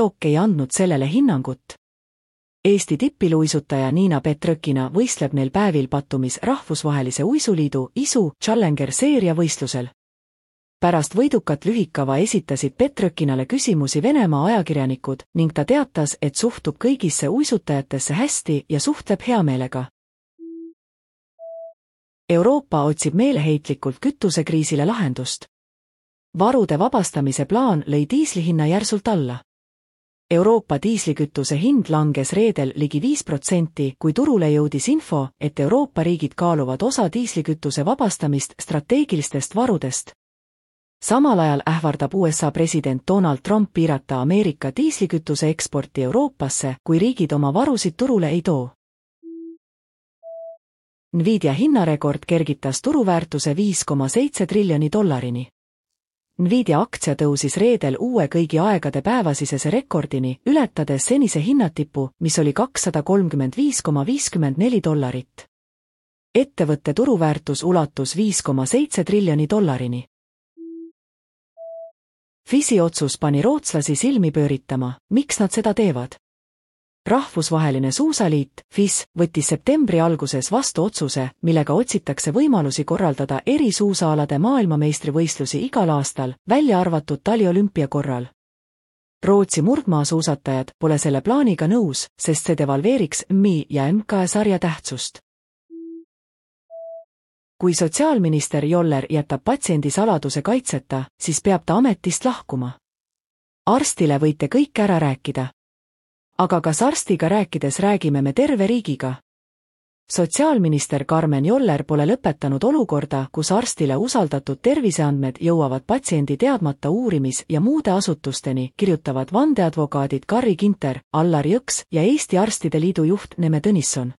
Geolog ei andnud sellele hinnangut. Eesti tippiluisutaja Niina Petrõkina võistleb neil päevil Batumis rahvusvahelise uisuliidu ISU Challenger seeria võistlusel. Pärast võidukat lühikava esitasid Petrõkinale küsimusi Venemaa ajakirjanikud ning ta teatas, et suhtub kõigisse uisutajatesse hästi ja suhtleb heameelega. Euroopa otsib meeleheitlikult kütusekriisile lahendust. Varude vabastamise plaan lõi diislihinna järsult alla. Euroopa diislikütuse hind langes reedel ligi 5%, kui turule jõudis info, et Euroopa riigid kaaluvad osa diislikütuse vabastamist strateegilistest varudest. Samal ajal ähvardab USA president Donald Trump piirata Ameerika diislikütuse eksporti Euroopasse, kui riigid oma varusid turule ei too. Nvidia hinnarekord kergitas turuväärtuse $5,7 triljoni. Nvidia aktsia tõusis reedel uue kõigi aegade päevasisese rekordini, ületades senise hinnatipu, mis oli $235,54. Ettevõtte turuväärtus ulatus $5,7 triljoni. FIS-i otsus pani rootslasi silmi pööritama, miks nad seda teevad. Rahvusvaheline suusaliit, FIS, võttis septembri alguses vastu otsuse, millega otsitakse võimalusi korraldada eri suusaalade maailmameistrivõistlusi igal aastal, välja arvatud taliolümpia korral. Rootsi murdmaasuusatajad pole selle plaaniga nõus, sest see devalveeriks MI ja MK sarja tähtsust. Kui sotsiaalminister Joller jätab patsiendi saladuse kaitseta, siis peab ta ametist lahkuma. Arstile võite kõik ära rääkida. Aga kas arstiga rääkides räägime me terve riigiga? Sotsiaalminister Karmen Joller pole lõpetanud olukorda, kus arstile usaldatud terviseandmed jõuavad patsiendi teadmata uurimis- ja muude asutusteni, kirjutavad vandeadvokaadid Karri Ginter, Allar Jõks ja Eesti Arstide Liidu juht Neme Tõnisson.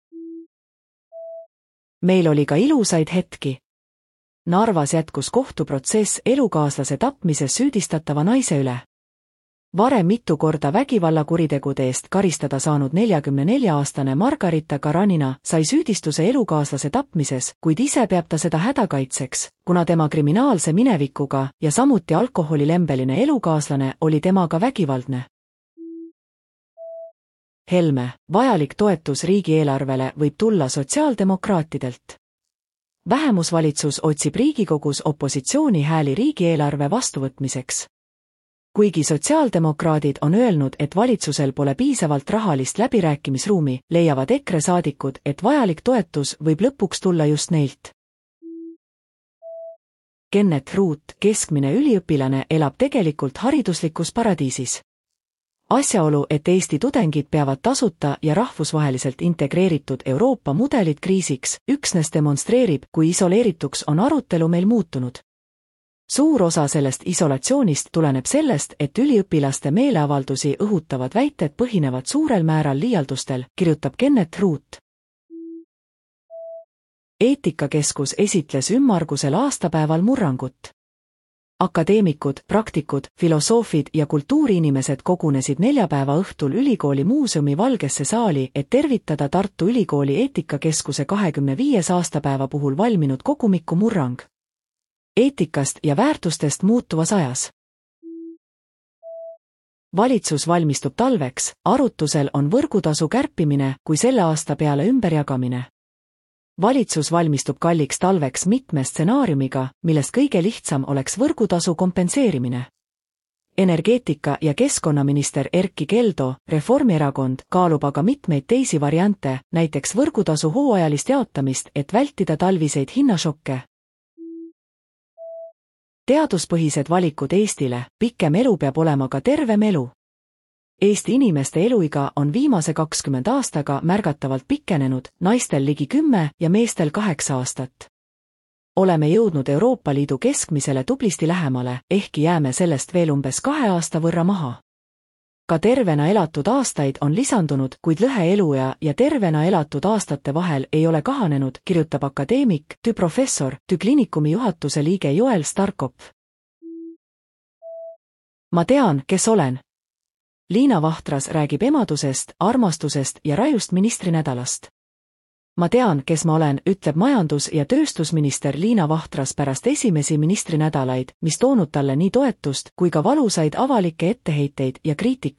Meil oli ka ilusaid hetki. Narvas jätkus kohtuprotsess elukaaslase tapmises süüdistatava naise üle. Varem mitu korda vägivallakuritegude eest karistada saanud 44-aastane Margarita Karanina sai süüdistuse elukaaslase tapmises, kuid ise peab ta seda hädakaitseks, kuna tema kriminaalse minevikuga ja samuti alkoholilembeline elukaaslane oli temaga vägivaldne. Helme, vajalik toetus riigieelarvele võib tulla sotsiaaldemokraatidelt. Vähemusvalitsus otsib Riigikogus opositsiooni hääli riigieelarve vastuvõtmiseks. Kuigi sotsiaaldemokraadid on öelnud, et valitsusel pole piisavalt rahalist läbirääkimisruumi, leiavad EKRE saadikud, et vajalik toetus võib lõpuks tulla just neilt. Kenneth Root, keskmine üliõpilane, elab tegelikult hariduslikus paradiisis. Asjaolu, et Eesti tudengid peavad tasuta ja rahvusvaheliselt integreeritud Euroopa mudelit kriisiks, üksnes demonstreerib, kui isoleerituks on arutelu meil muutunud. Suur osa sellest isolatsioonist tuleneb sellest, et üliõpilaste meeleavaldusi õhutavad väited põhinevad suurel määral liialdustel, kirjutab Kenneth Root. Eetikakeskus esitles ümmargusel aastapäeval murrangut. Akadeemikud, praktikud, filosoofid ja kultuuriinimesed kogunesid neljapäeva õhtul ülikooli muuseumi Valgesse saali, et tervitada Tartu Ülikooli eetikakeskuse 25. aastapäeva puhul valminud kogumiku Murrang. Eetikast ja väärtustest muutuvas ajas. Valitsus valmistub talveks, arutusel on võrgutasu kärpimine kui selle aasta peale ümberjagamine. Valitsus valmistub kalliks talveks mitme stsenaariumiga, millest kõige lihtsam oleks võrgutasu kompenseerimine. Energeetika- ja keskkonnaminister Erkki Keldo, Reformierakond, kaalub aga mitmeid teisi variante, näiteks võrgutasu hooajalist jaotamist, et vältida talviseid hinnašokke. Teaduspõhised valikud Eestile, pikem elu peab olema ka tervem elu. Eesti inimeste eluiga on viimase 20 aastaga märgatavalt pikenenud, naistel ligi 10 ja meestel 8 aastat. Oleme jõudnud Euroopa Liidu keskmisele tublisti lähemale, ehkki jääme sellest veel umbes 2 aasta võrra maha. Ka tervena elatud aastaid on lisandunud, kuid lõhe eluea ja tervena elatud aastate vahel ei ole kahanenud, kirjutab akadeemik, professor, kliinikumi juhatuse liige Joel Starkopf. Ma tean, kes olen. Liina Vahtras räägib emadusest, armastusest ja rajust ministrinädalast. Ma tean, kes ma olen, ütleb majandus- ja tööstusminister Liina Vahtras pärast esimesi ministrinädalaid, mis toonud talle nii toetust kui ka valusaid avalikke etteheiteid ja kriitikat.